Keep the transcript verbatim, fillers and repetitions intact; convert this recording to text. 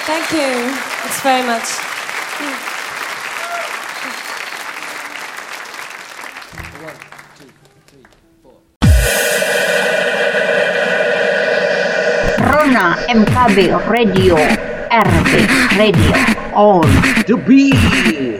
Thank you. It's very much. One, two, three, four. Rona M K B Radio, R B Radio on the beat.